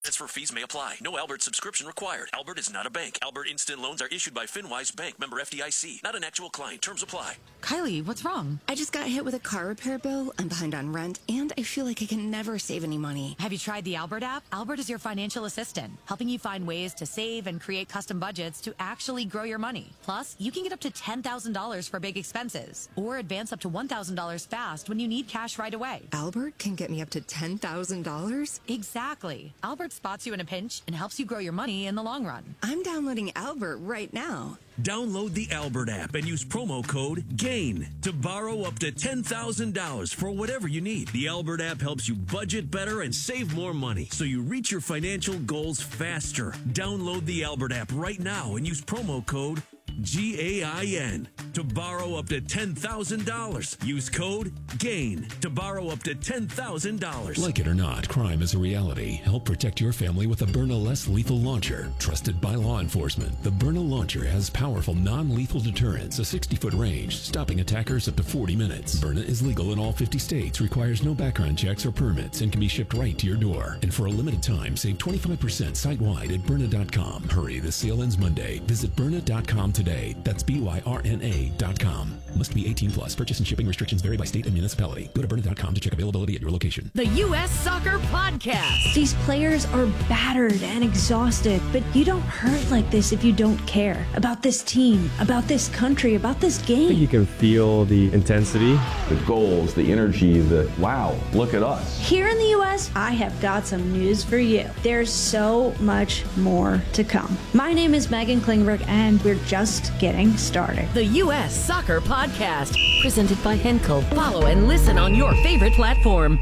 Transfer fees may apply. No Albert subscription required. Albert is not a bank. Albert Instant Loans are issued by FinWise Bank, member FDIC. Not an actual client. Terms apply. Kylie, what's wrong? I just got hit with a car repair bill. I'm behind on rent, and I feel like I can never save any money. Have you tried the Albert app? Albert is your financial assistant, helping you find ways to save and create custom budgets to actually grow your money. Plus, you can get up to $10,000 for big expenses, or advance up to $1,000 fast when you need cash right away. Albert can get me up to $10,000? Exactly. Albert spots you in a pinch and helps you grow your money in the long run. I'm downloading Albert right now. Download the Albert app and use promo code GAIN to borrow up to $10,000 for whatever you need. The Albert app helps you budget better and save more money so you reach your financial goals faster. Download the Albert app right now and use promo code GAIN to borrow up to $10,000. Use code GAIN to borrow up to $10,000. Like it or not, crime is a reality. Help protect your family with a Byrna less lethal launcher. Trusted by law enforcement, the Byrna launcher has powerful non-lethal deterrence, a 60-foot range, stopping attackers up to 40 minutes. Byrna is legal in all 50 states, requires no background checks or permits, and can be shipped right to your door. And for a limited time, save 25% site-wide at Byrna.com. Hurry, the sale ends Monday. Visit Byrna.com today. That's BYRNA.com. Must be 18 plus. Purchase and shipping restrictions vary by state and municipality. Go to Byrna.com to check availability at your location. The U.S. Soccer Podcast. These players are battered and exhausted, but you don't hurt like this if you don't care about this team, about this country, about this game. I think you can feel the intensity, the goals, the energy, the wow, look at us. Here in the U.S., I have got some news for you. There's so much more to come. My name is Megan Klingberg, and we're just getting started. The U.S. Soccer Podcast, presented by Henkel. Follow and listen on your favorite platform.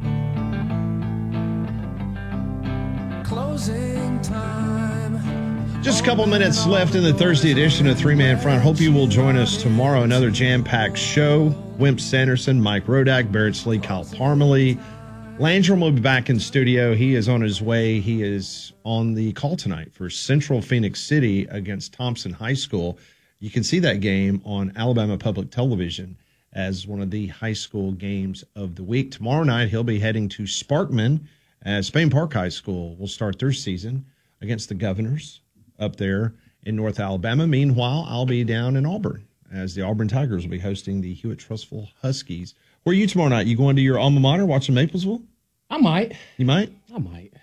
Closing time. Just a couple minutes left in the Thursday edition of Three Man Front. Hope you will join us tomorrow. Another jam-packed show. Wimp Sanderson, Mike Rodak, Barrett Slee, Kyle Parmalee. Landrum will be back in studio. He is on his way. He is on the call tonight for Central Phoenix City against Thompson High School. You can see that game on Alabama Public Television as one of the high school games of the week. Tomorrow night, he'll be heading to Sparkman as Spain Park High School will start their season against the Governors up there in North Alabama. Meanwhile, I'll be down in Auburn as the Auburn Tigers will be hosting the Hewitt-Trussville Huskies. Where are you tomorrow night? You going to your alma mater watching Maplesville? I might. You might? I might.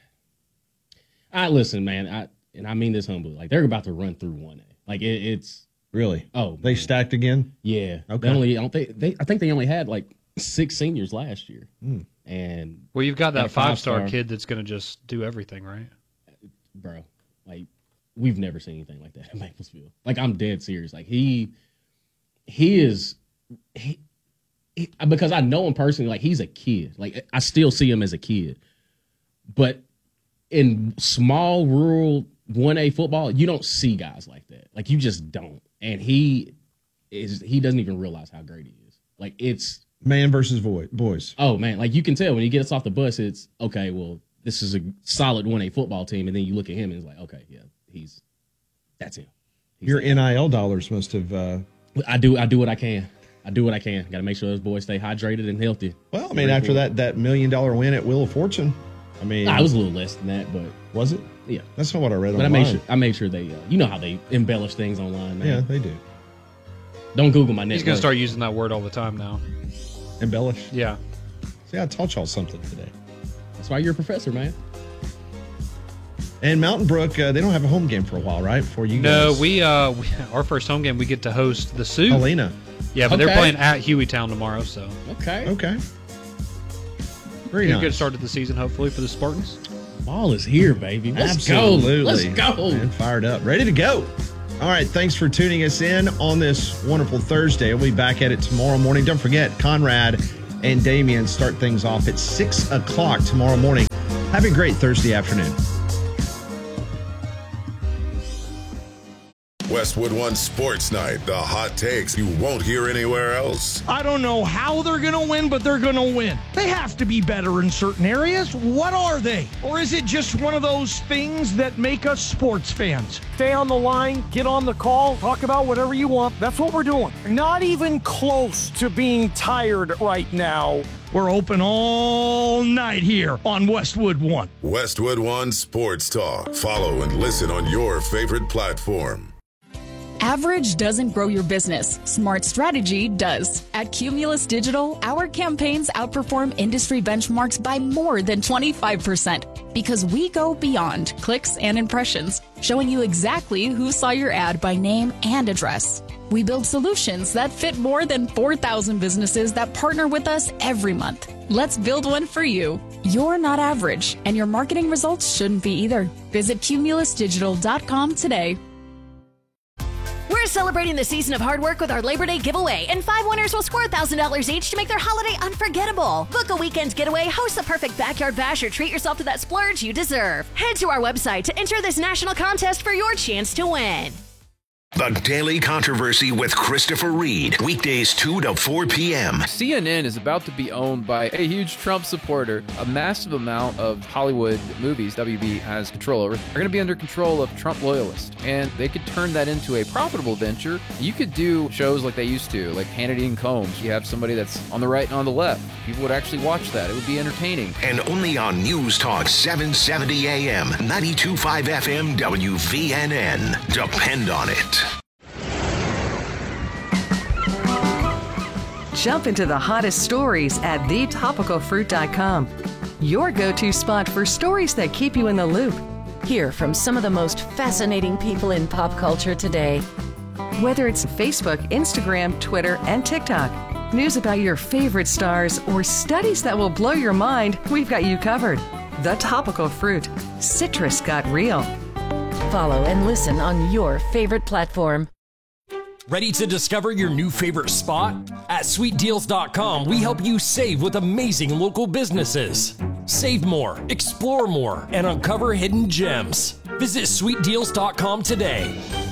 Listen, man, I mean this humbly. Like, they're about to run through 1A. Like, it's... Really? Oh, they stacked again? Yeah. Okay. I think they only had, like, 6 seniors last year. And well, you've got that five-star kid that's going to just do everything, right? Bro, like, we've never seen anything like that in Maplesville. Like, I'm dead serious. Like, he is... because I know him personally, like, he's a kid. Like, I still see him as a kid. But in small, rural 1A football, you don't see guys like that. Like, you just don't. And he doesn't even realize how great he is. Like, it's... Man versus boys. Oh, man. Like, you can tell when he gets off the bus, it's, okay, well, this is a solid 1A football team. And then you look at him and it's like, okay, yeah, that's him. Your NIL dollars must have... I do what I can. Got to make sure those boys stay hydrated and healthy. Well, I mean, after that $1 million win at Wheel of Fortune, I mean... it was a little less than that, but... Was it? Yeah. That's not what I read but online. I made sure they... you know how they embellish things online, man. Yeah, they do. Don't Google my net. He's going to start using that word all the time now. Embellish? Yeah. See, I taught y'all something today. That's why you're a professor, man. And Mountain Brook, they don't have a home game for a while, right? For you No, guys. we our first home game, we get to host the Sioux. Helena. Yeah, but they're playing at Hueytown tomorrow, so. Okay. Very nice. Good start to the season, hopefully, for the Spartans. Ball is here, baby. Absolutely. Let's go. And fired up. Ready to go. All right, thanks for tuning us in on this wonderful Thursday. We'll be back at it tomorrow morning. Don't forget, Conrad and Damien start things off at 6 o'clock tomorrow morning. Have a great Thursday afternoon. Westwood One Sports Night, the hot takes you won't hear anywhere else. I don't know how they're going to win, but they're going to win. They have to be better in certain areas. What are they? Or is it just one of those things that make us sports fans? Stay on the line, get on the call, talk about whatever you want. That's what we're doing. Not even close to being tired right now. We're open all night here on Westwood One. Westwood One Sports Talk. Follow and listen on your favorite platform. Average doesn't grow your business. Smart strategy does. At Cumulus Digital, our campaigns outperform industry benchmarks by more than 25% because we go beyond clicks and impressions, showing you exactly who saw your ad by name and address. We build solutions that fit more than 4,000 businesses that partner with us every month. Let's build one for you. You're not average, and your marketing results shouldn't be either. Visit cumulusdigital.com today. We're celebrating the season of hard work with our Labor Day giveaway, and 5 winners will score $1,000 each to make their holiday unforgettable. Book a weekend getaway, host the perfect backyard bash, or treat yourself to that splurge you deserve. Head to our website to enter this national contest for your chance to win. The Daily Controversy with Christopher Reed. Weekdays 2 to 4 p.m. CNN is about to be owned by a huge Trump supporter. A massive amount of Hollywood movies WB has control over are going to be under control of Trump loyalists. And they could turn that into a profitable venture. You could do shows like they used to, like Hannity and Combs. You have somebody that's on the right and on the left. People would actually watch that. It would be entertaining. And only on News Talk 770 AM, 92.5 FM, WVNN. Depend on it. Jump into the hottest stories at thetopicalfruit.com. Your go-to spot for stories that keep you in the loop. Hear from some of the most fascinating people in pop culture today. Whether it's Facebook, Instagram, Twitter, and TikTok, news about your favorite stars, or studies that will blow your mind, we've got you covered. The Topical Fruit. Citrus got real. Follow and listen on your favorite platform. Ready to discover your new favorite spot? At sweetdeals.com, we help you save with amazing local businesses. Save more, explore more, and uncover hidden gems. Visit sweetdeals.com today.